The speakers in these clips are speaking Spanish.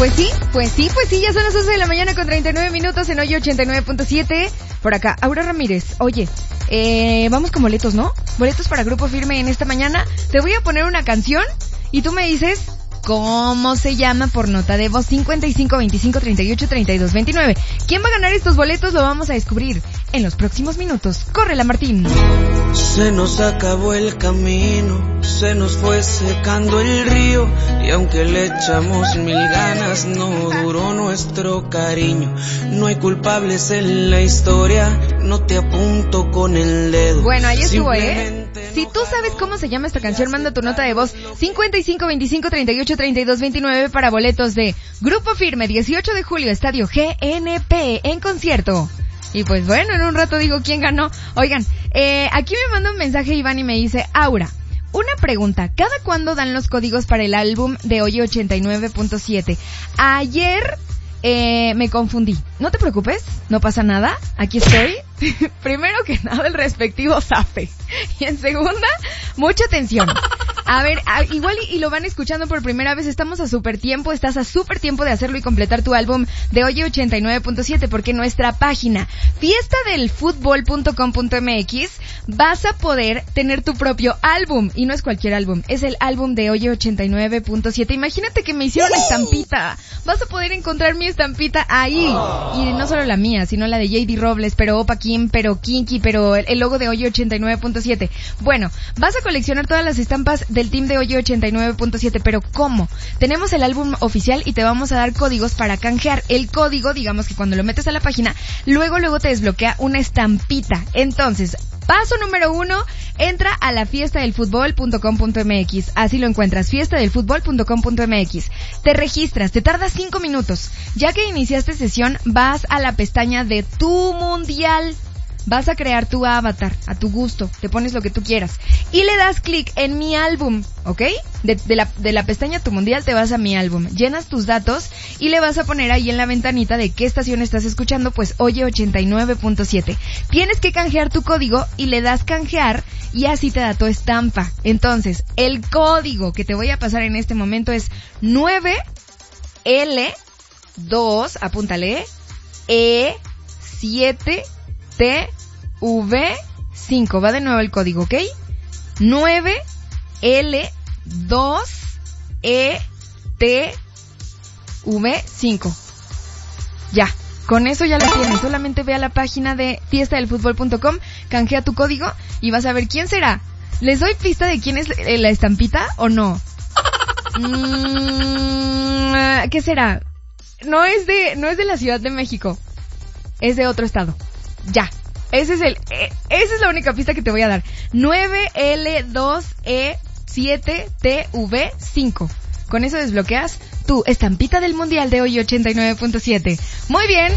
Pues sí, ya son las 11 de la mañana con 39 minutos en hoy 89.7. Por acá, Aura Ramírez. Oye, vamos con boletos, ¿no? Boletos para Grupo Firme en esta mañana. Te voy a poner una canción y tú me dices cómo se llama por nota de voz. 55 25 38 32 29. ¿Quién va a ganar estos boletos? Lo vamos a descubrir en los próximos minutos. ¡Córrela, Martín! Se nos acabó el camino, se nos fue secando el río, y aunque le echamos mil ganas, no duró nuestro cariño. No hay culpables en la historia, no te apunto con el dedo. Bueno, ahí estuvo, Si tú sabes cómo se llama esta canción, manda tu nota de voz 55 25 38 32 29 para boletos de Grupo Firme, 18 de julio, Estadio GNP, en concierto. Y pues bueno, en un rato digo quién ganó. Oigan, aquí me manda un mensaje Iván y me dice: Aura, una pregunta, ¿cada cuándo dan los códigos para el álbum de hoy 89.7? Ayer me confundí. No te preocupes, no pasa nada, aquí estoy. Primero que nada, el respectivo zape. Y en segunda, mucha atención. A ver, igual y lo van escuchando por primera vez, estamos a súper tiempo, estás a súper tiempo de hacerlo y completar tu álbum de hoy 89.7, porque en nuestra página fiestadelfutbol.com.mx vas a poder tener tu propio álbum, y no es cualquier álbum, es el álbum de hoy 89.7. Imagínate que me hicieron estampita, vas a poder encontrar mi estampita ahí, y no solo la mía, sino la de JD Robles, pero Opa Kim, pero Kinky, pero el logo de hoy 89.7. Bueno, vas a coleccionar todas las estampas del team de hoy 89.7, pero ¿cómo? Tenemos el álbum oficial y te vamos a dar códigos para canjear. El código, digamos que cuando lo metes a la página, luego te desbloquea una estampita. Entonces, paso número 1, entra a la fiestadelfutbol.com.mx, así lo encuentras, fiestadelfutbol.com.mx. Te registras, te tarda 5 minutos. Ya que iniciaste sesión, vas a la pestaña de tu mundial. Vas a crear tu avatar a tu gusto, te pones lo que tú quieras y le das clic en mi álbum, ¿ok? De la pestaña Tu Mundial te vas a mi álbum, llenas tus datos y le vas a poner ahí en la ventanita de qué estación estás escuchando, pues Oye 89.7. Tienes que canjear tu código y le das canjear y así te da tu estampa. Entonces, el código que te voy a pasar en este momento es 9L2, apúntale, E7 TV5, va de nuevo el código, ¿ok? 9L2ETV5. Ya, con eso ya lo tienes. Solamente ve a la página de fiestadelfutbol.com, canjea tu código y vas a ver quién será. ¿Les doy pista de quién es la estampita o no? ¿Qué será? No es de la Ciudad de México. Es de otro estado. Ya, esa es la única pista que te voy a dar. 9L2E7TV5. Con eso desbloqueas tu estampita del mundial de hoy 89.7. Muy bien.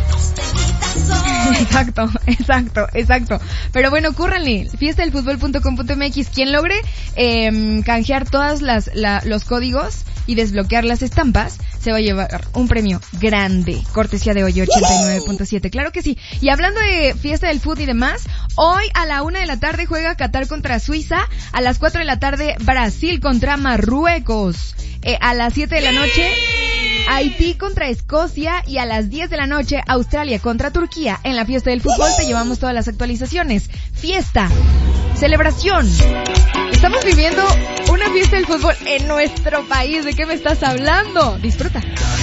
Exacto. Pero bueno, cúrranle. Fiestadelfutbol.com.mx. Quien logre canjear todas los códigos y desbloquear las estampas se va a llevar un premio grande, cortesía de hoy 89.7. Claro que sí. Y hablando de fiesta del fútbol y demás, hoy a la 1 de la tarde juega Qatar contra Suiza, a las 4 de la tarde Brasil contra Marruecos, a las 7 de la noche Haití contra Escocia y a las 10 de la noche Australia contra Turquía. En la fiesta del fútbol te llevamos todas las actualizaciones. Fiesta, celebración. Estamos viviendo una fiesta del fútbol en nuestro país. ¿De qué me estás hablando? Disfruta.